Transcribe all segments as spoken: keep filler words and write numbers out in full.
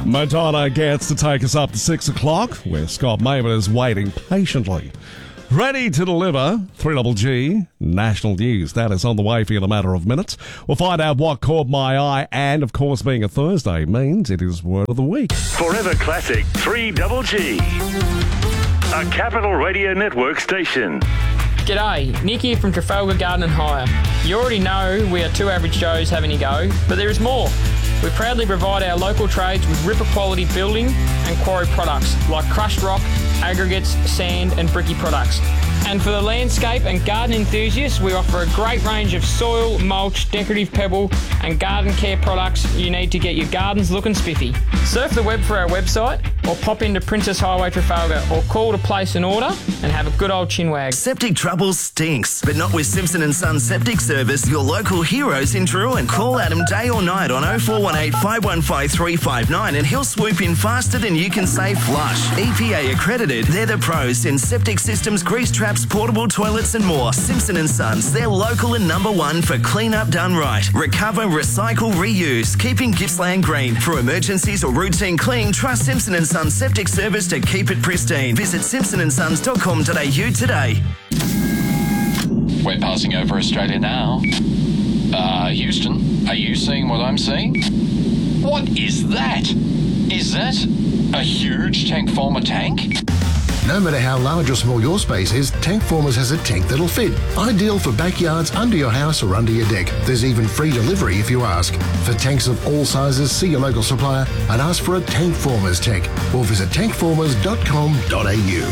Madonna gets to take us up to six o'clock, where Scott Mayman is waiting patiently, ready to deliver three G G National News. That is on the way for you in a matter of minutes. We'll find out what caught my eye, and of course, being a Thursday means it is Word of the Week. Forever Classic three G G, a Capital Radio Network station. G'day, Nick here from Trafalgar Garden and Hire. You already know we are two average Joes having a go, but there is more. We proudly provide our local trades with ripper quality building and quarry products like crushed rock, aggregates, sand and bricky products. And for the landscape and garden enthusiasts, we offer a great range of soil, mulch, decorative pebble and garden care products you need to get your gardens looking spiffy. Surf the web for our website or pop into Princess Highway Trafalgar or call to place an order and have a good old chinwag. Septic trouble stinks, but not with Simpson and Son Septic Service, your local heroes in Druin. Call Adam day or night on oh four one eight, five one five, three five nine and he'll swoop in faster than you can say flush. E P A accredited, they're the pros in septic systems, grease traps, portable toilets and more. Simpson and Sons, they're local and number one for clean up done right. Recover, recycle, reuse, keeping Gippsland green. For emergencies or routine clean, trust Simpson and Sons Septic Service to keep it pristine. Visit simpson and sons dot com dot a u today. We're passing over Australia now. Uh, Houston, are you seeing what I'm seeing? What is that? Is that a huge tank former tank? No matter how large or small your space is, Tank Formers has a tank that'll fit. Ideal for backyards, under your house or under your deck. There's even free delivery if you ask. For tanks of all sizes, see your local supplier and ask for a Tank Formers tank or visit tank formers dot com dot a u.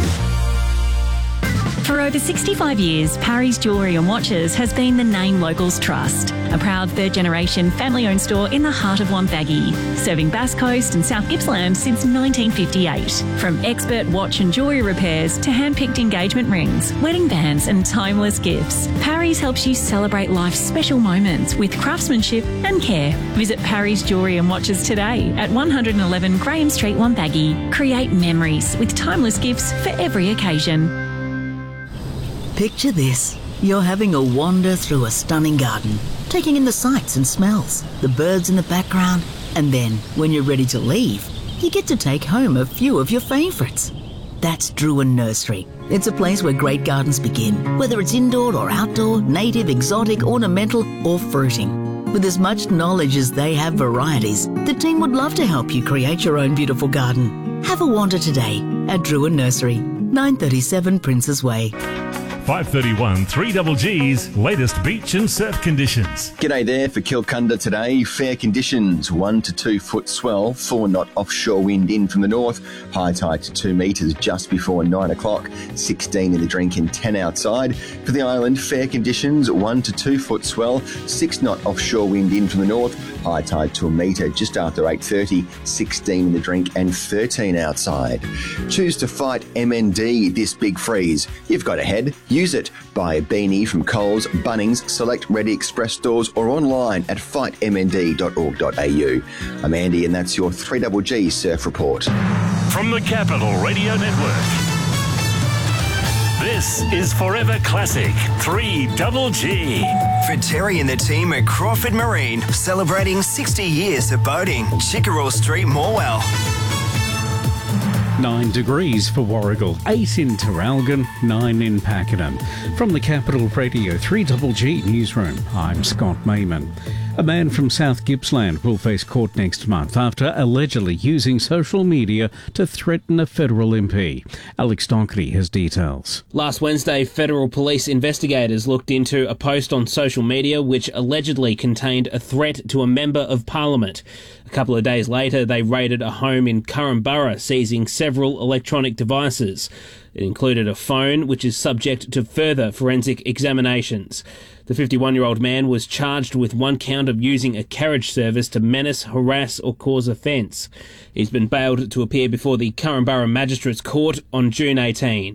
For over sixty-five years, Parry's Jewellery and Watches has been the name locals trust. A proud third-generation family-owned store in the heart of Wonthaggi, serving Bass Coast and South Gippsland since nineteen fifty-eight. From expert watch and jewellery repairs to hand-picked engagement rings, wedding bands and timeless gifts, Parry's helps you celebrate life's special moments with craftsmanship and care. Visit Parry's Jewellery and Watches today at one eleven Graham Street, Wonthaggi. Create memories with timeless gifts for every occasion. Picture this. You're having a wander through a stunning garden, taking in the sights and smells, the birds in the background, and then, when you're ready to leave, you get to take home a few of your favourites. That's Druin Nursery. It's a place where great gardens begin, whether it's indoor or outdoor, native, exotic, ornamental, or fruiting. With as much knowledge as they have varieties, the team would love to help you create your own beautiful garden. Have a wander today at Druin Nursery, nine thirty-seven Princes Way. five thirty-one three G G's latest beach and surf conditions. G'day there for Kilcunda today. Fair conditions, one to two foot swell, four knot offshore wind in from the north, high tide to two metres just before nine o'clock, sixteen in the drink and ten outside. For the island, fair conditions, one to two foot swell, six knot offshore wind in from the north, high tide to a metre just after eight thirty, sixteen in the drink and thirteen outside. Choose to fight M N D this big freeze. You've got ahead. Use it. Buy a beanie from Coles, Bunnings, select Ready Express stores or online at fight m n d dot org dot a u. I'm Andy and that's your three G G Surf Report. From the Capital Radio Network, this is Forever Classic three G G. For Terry and the team at Crawford Marine, celebrating sixty years of boating. Chickerell Street, Morwell. Nine degrees for Warragul, eight in Terralgan, nine in Pakenham. From the Capital Radio three G G Newsroom, I'm Scott Mayman. A man from South Gippsland will face court next month after allegedly using social media to threaten a federal M P. Alex Doherty has details. Last Wednesday, federal police investigators looked into a post on social media which allegedly contained a threat to a member of Parliament. A couple of days later, they raided a home in Curramborough, seizing several electronic devices. It included a phone, which is subject to further forensic examinations. The fifty-one-year-old man was charged with one count of using a carriage service to menace, harass or cause offence. He's been bailed to appear before the Curramborough Magistrates Court on June eighteenth.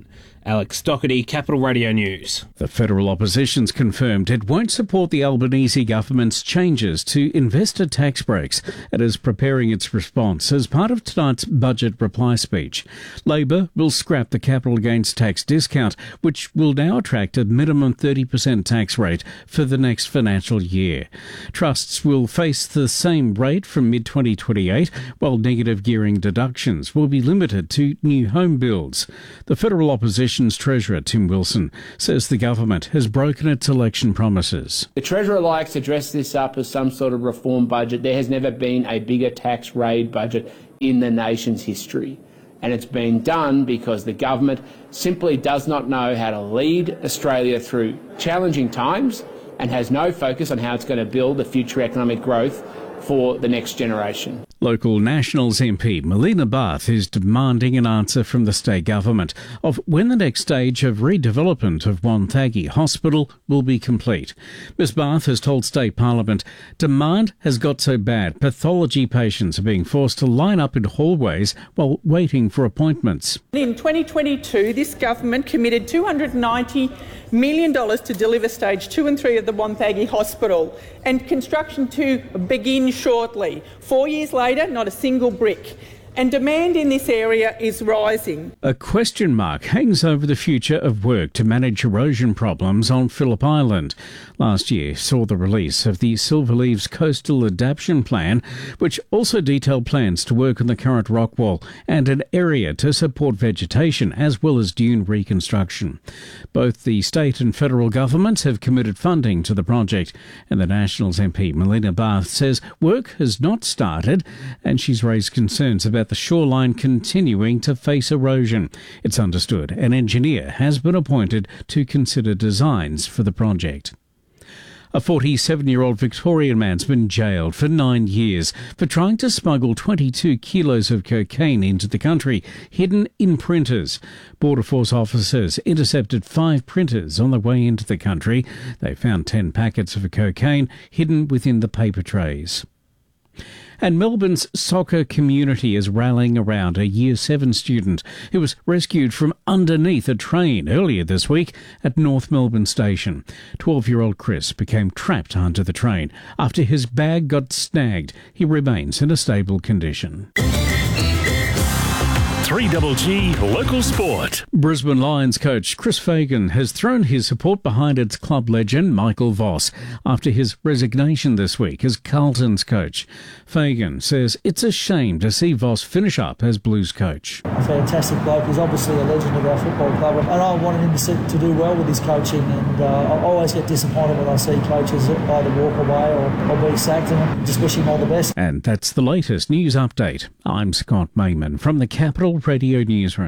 Alex Doherty, Capital Radio News. The federal opposition's confirmed it won't support the Albanese government's changes to investor tax breaks. It is preparing its response as part of tonight's budget reply speech. Labor will scrap the capital gains tax discount, which will now attract a minimum thirty percent tax rate for the next financial year. Trusts will face the same rate from mid twenty twenty-eight, while negative gearing deductions will be limited to new home builds. The federal opposition's Treasurer, Tim Wilson, says the government has broken its election promises. The Treasurer likes to dress this up as some sort of reform budget. There has never been a bigger tax raid budget in the nation's history. And it's been done because the government simply does not know how to lead Australia through challenging times and has no focus on how it's going to build the future economic growth for the next generation. Local Nationals M P Melina Barth is demanding an answer from the state government of when the next stage of redevelopment of Wonthaggi Hospital will be complete. Miz Barth has told State Parliament demand has got so bad pathology patients are being forced to line up in hallways while waiting for appointments. In twenty twenty-two, this government committed two hundred ninety million dollars to deliver stage two and three of the Wonthaggi Hospital, and construction to begin shortly. Four years later, not a single brick. And demand in this area is rising. A question mark hangs over the future of work to manage erosion problems on Phillip Island. Last year saw the release of the Silverleaves Coastal Adaptation Plan, which also detailed plans to work on the current rock wall and an area to support vegetation as well as dune reconstruction. Both the state and federal governments have committed funding to the project, and the Nationals M P Melina Barth says work has not started, and she's raised concerns about the shoreline continuing to face erosion. It's understood an engineer has been appointed to consider designs for the project. A forty-seven-year-old Victorian man's been jailed for nine years for trying to smuggle twenty-two kilos of cocaine into the country, hidden in printers. Border Force officers intercepted five printers on the way into the country. They found ten packets of cocaine hidden within the paper trays. And Melbourne's soccer community is rallying around a Year seven student who was rescued from underneath a train earlier this week at North Melbourne Station. twelve-year-old Chris became trapped under the train after his bag got snagged. He remains in a stable condition. three G G Local Sport. Brisbane Lions coach Chris Fagan has thrown his support behind its club legend Michael Voss after his resignation this week as Carlton's coach. Fagan says it's a shame to see Voss finish up as Blues coach. A fantastic bloke. He's obviously a legend of our football club, and I wanted him to, to do well with his coaching, and uh, I always get disappointed when I see coaches either walk away or, or be sacked, and I just wish him all the best. And that's the latest news update. I'm Scott Mayman from the Capital Radio Newsroom.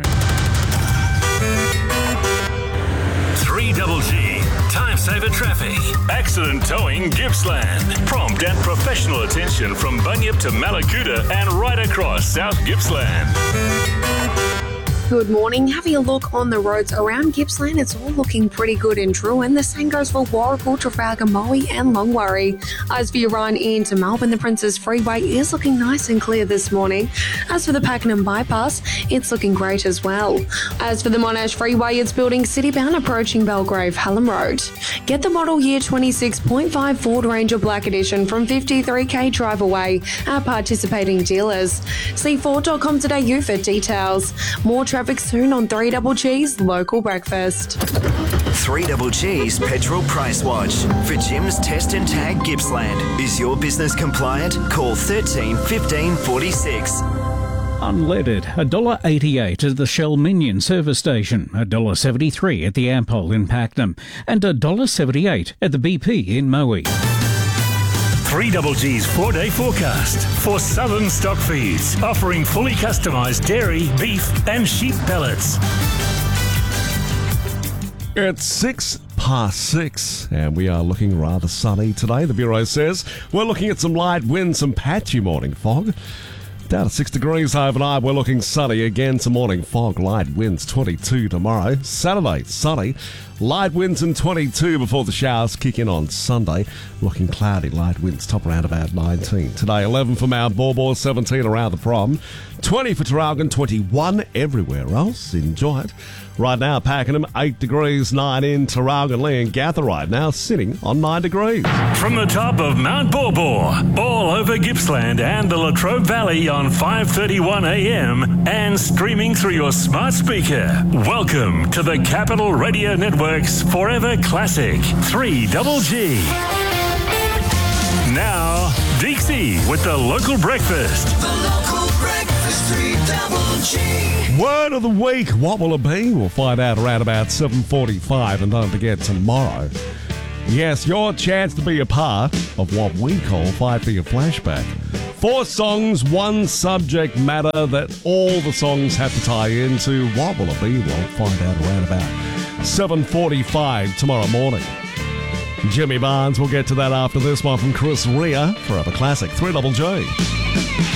three G G Time Saver Traffic. Accident towing Gippsland. Prompt and professional attention from Bunyip to Malakuta and right across South Gippsland. Good morning. Having a look on the roads around Gippsland, it's all looking pretty good in True, and the same goes for Warragul, Trafalgar, Moe and Longwarry. As for your run into Melbourne, the Princes Freeway is looking nice and clear this morning. As for the Pakenham Bypass, it's looking great as well. As for the Monash Freeway, it's building citybound approaching Belgrave, Hallam Road. Get the model year twenty-six point five Ford Ranger Black Edition from fifty-three k drive away at participating dealers. See Ford dot com dot a u for details. More traffic soon on three G G's Local Breakfast. three G G's Petrol Price Watch. For Jim's Test and Tag Gippsland. Is your business compliant? Call thirteen fifteen forty-six. Unleaded, one dollar eighty-eight at the Shell Minion service station, one dollar seventy-three at the Ampol in Pakenham, and one dollar seventy-eight at the B P in Moe. three G G's four-day forecast for Southern Stock Feeds, offering fully customised dairy, beef and sheep pellets. It's six past six, and we are looking rather sunny today, the Bureau says. We're looking at some light wind, some patchy morning fog. Down to six degrees overnight. We're looking sunny again. Some morning fog, light winds, twenty-two tomorrow. Saturday, sunny. Light winds and twenty-two before the showers kick in on Sunday. Looking cloudy, light winds, top around about nineteen. Today, eleven for Mount Borbor, seventeen around the prom. twenty for Traralgon, twenty-one everywhere else. Enjoy it. Right now, Pakenham, eight degrees, nine in Traralgon. Lee and Gather right now sitting on nine degrees. From the top of Mount Borbor, all over Gippsland and the Latrobe Valley on five thirty-one a m and streaming through your smart speaker. Welcome to the Capital Radio Network's Forever Classic three Double G. Now, Dixie with the local breakfast. The local breakfast, three Double G. Word of the week, what will it be? We'll find out around about seven forty-five, and don't forget tomorrow. Yes, your chance to be a part of what we call Fight for Your Flashback. Four songs, one subject matter that all the songs have to tie into. What will it be? We'll find out around about seven forty-five tomorrow morning. Jimmy Barnes will get to that after this one from Chris Rea, Forever Classic three Double J.